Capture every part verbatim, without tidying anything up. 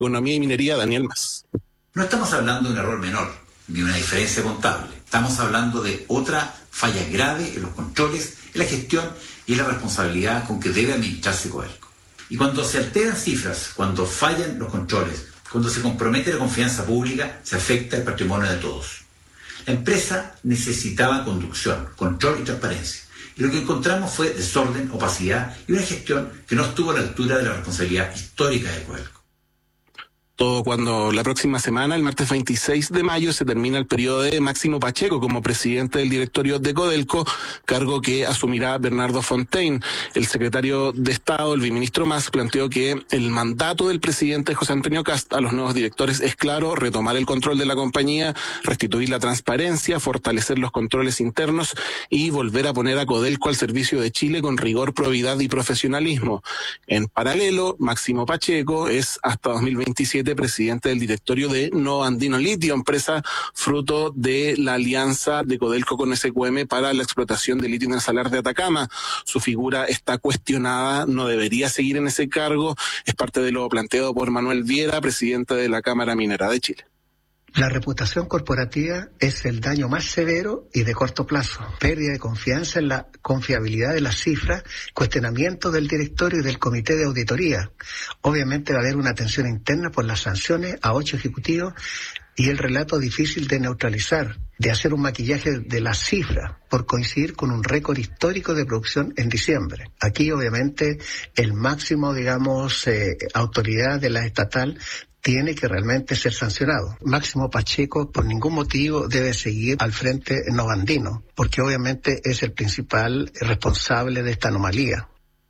Economía y Minería, Daniel Mas. No estamos hablando de un error menor, ni una diferencia contable. Estamos hablando de otra falla grave en los controles, en la gestión y en la responsabilidad con que debe administrarse Codelco. Y cuando se alteran cifras, cuando fallan los controles, cuando se compromete la confianza pública, se afecta el patrimonio de todos. La empresa necesitaba conducción, control y transparencia. Y lo que encontramos fue desorden, opacidad y una gestión que no estuvo a la altura de la responsabilidad histórica de Codelco. Todo cuando la próxima semana, el martes veintiséis de mayo, se termina el periodo de Máximo Pacheco como presidente del directorio de Codelco, cargo que asumirá Bernardo Fontaine. El secretario de Estado, el viceministro Mas, planteó que el mandato del presidente José Antonio Kast a los nuevos directores es claro: retomar el control de la compañía, restituir la transparencia, fortalecer los controles internos y volver a poner a Codelco al servicio de Chile con rigor, probidad y profesionalismo. En paralelo, Máximo Pacheco es hasta dos mil veintisiete presidente del directorio de Nova Andino Litio, empresa fruto de la alianza de Codelco con S Q M para la explotación de litio en el Salar de Atacama. Su figura está cuestionada, no debería seguir en ese cargo. Es parte de lo planteado por Manuel Viera, presidente de la Cámara Minera de Chile. La reputación corporativa es el daño más severo y de corto plazo. Pérdida de confianza en la confiabilidad de las cifras, cuestionamiento del directorio y del comité de auditoría. Obviamente va a haber una tensión interna por las sanciones a ocho ejecutivos y el relato difícil de neutralizar, de hacer un maquillaje de las cifras por coincidir con un récord histórico de producción en diciembre. Aquí obviamente el máximo, digamos, eh, autoridad de la estatal tiene que realmente ser sancionado. Máximo Pacheco por ningún motivo debe seguir al frente Nova Andino, porque obviamente es el principal responsable de esta anomalía.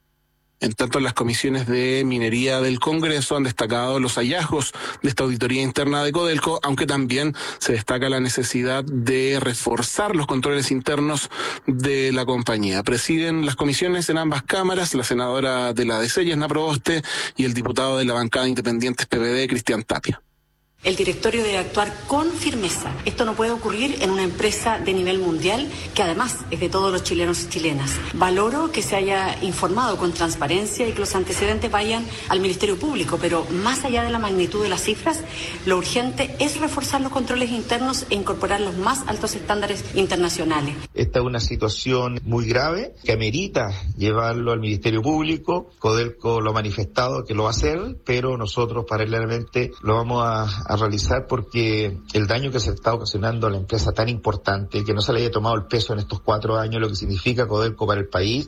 En tanto, las comisiones de minería del Congreso han destacado los hallazgos de esta auditoría interna de Codelco, aunque también se destaca la necesidad de reforzar los controles internos de la compañía. Presiden las comisiones en ambas cámaras la senadora de la D C, Yasna Proboste, y el diputado de la bancada Independientes P V D, Cristian Tapia. El directorio debe actuar con firmeza. Esto no puede ocurrir en una empresa de nivel mundial, que además es de todos los chilenos y chilenas. Valoro que se haya informado con transparencia y que los antecedentes vayan al Ministerio Público, pero más allá de la magnitud de las cifras, lo urgente es reforzar los controles internos e incorporar los más altos estándares internacionales. Esta es una situación muy grave que amerita llevarlo al Ministerio Público. Codelco lo ha manifestado que lo va a hacer, pero nosotros paralelamente lo vamos a a realizar porque el daño que se está ocasionando a la empresa tan importante, que no se le haya tomado el peso en estos cuatro años, lo que significa Codelco para el país.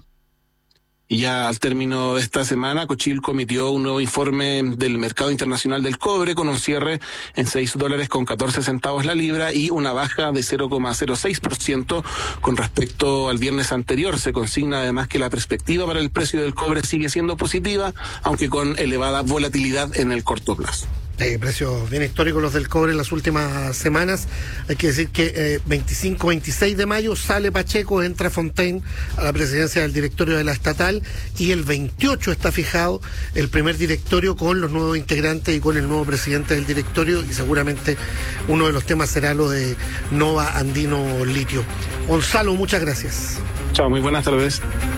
Y ya al término de esta semana, Cochilco emitió un nuevo informe del mercado internacional del cobre con un cierre en seis dólares con catorce centavos la libra y una baja de cero coma cero seis por ciento con respecto al viernes anterior. Se consigna además que la perspectiva para el precio del cobre sigue siendo positiva, aunque con elevada volatilidad en el corto plazo. Eh, precios bien históricos los del cobre en las últimas semanas. Hay que decir que eh, veinticinco veintiséis de mayo sale Pacheco, entra Fontaine a la presidencia del directorio de la estatal, y el veintiocho está fijado el primer directorio con los nuevos integrantes y con el nuevo presidente del directorio, y seguramente uno de los temas será lo de Nova Andino Litio. Gonzalo, muchas gracias. Chao, muy buenas tardes.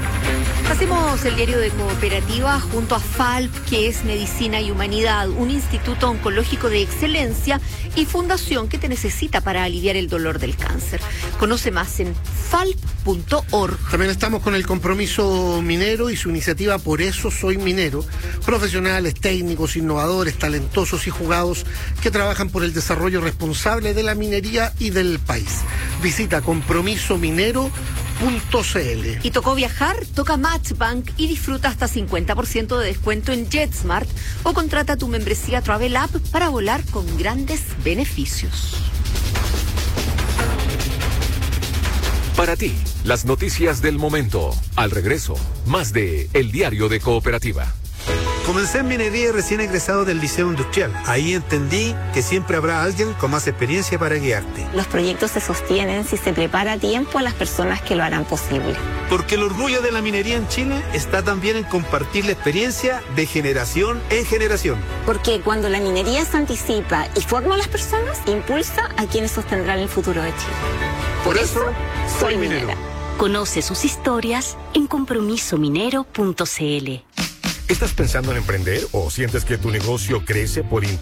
Hacemos el diario de Cooperativa junto a FALP, que es Medicina y Humanidad, un instituto oncológico de excelencia y fundación que te necesita para aliviar el dolor del cáncer. Conoce más en falp punto org. También estamos con el Compromiso Minero y su iniciativa Por Eso Soy Minero. Profesionales, técnicos, innovadores, talentosos y jugados que trabajan por el desarrollo responsable de la minería y del país. Visita compromiso minero punto c l. ¿Y tocó viajar? Toca Matchbank y disfruta hasta cincuenta por ciento de descuento en JetSmart o contrata tu membresía Travel App para volar con grandes beneficios. Para ti, las noticias del momento. Al regreso, más de El Diario de Cooperativa. Comencé en minería recién egresado del Liceo Industrial. Ahí entendí que siempre habrá alguien con más experiencia para guiarte. Los proyectos se sostienen si se prepara a tiempo a las personas que lo harán posible. Porque el orgullo de la minería en Chile está también en compartir la experiencia de generación en generación. Porque cuando la minería se anticipa y forma a las personas, impulsa a quienes sostendrán el futuro de Chile. Por, Por eso, soy minero. minera. Conoce sus historias en compromiso minero punto c l. ¿Estás pensando en emprender o sientes que tu negocio crece por intuición?